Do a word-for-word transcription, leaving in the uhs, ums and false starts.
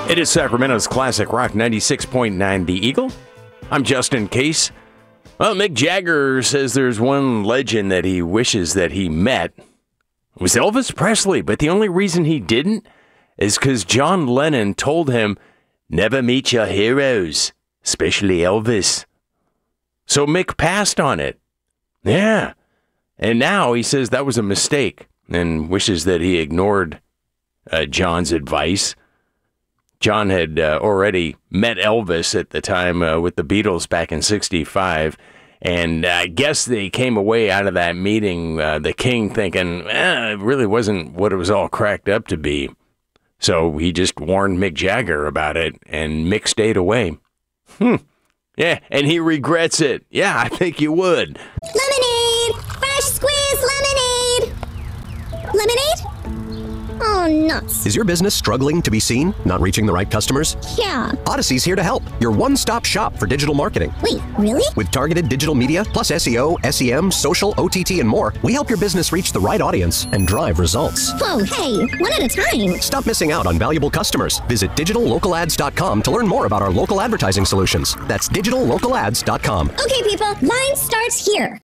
It is Sacramento's Classic Rock ninety-six point nine The Eagle. I'm Justin Case. Well, Mick Jagger says there's one legend that he wishes that he met. It was Elvis Presley, but the only reason he didn't is because John Lennon told him, never meet your heroes, especially Elvis. So Mick passed on it. Yeah. And now he says that was a mistake and wishes that he ignored uh, John's advice. John had uh, already met Elvis at the time uh, with the Beatles back in sixty-five, and I guess they came away out of that meeting, uh, the King, thinking, eh, it really wasn't what it was all cracked up to be. So he just warned Mick Jagger about it, and Mick stayed away. Hmm. Yeah, and he regrets it. Yeah, I think you would. Lemonade! Fresh squeezed lemonade! Lemonade? Oh, nuts. Is your business struggling to be seen? Not reaching the right customers? Yeah. Odyssey's here to help. Your one-stop shop for digital marketing. Wait, really? With targeted digital media, plus S E O, S E M, social, O T T, and more, we help your business reach the right audience and drive results. Whoa, hey, one at a time. Stop missing out on valuable customers. Visit digital local ads dot com to learn more about our local advertising solutions. That's digital local ads dot com. Okay, people, line starts here.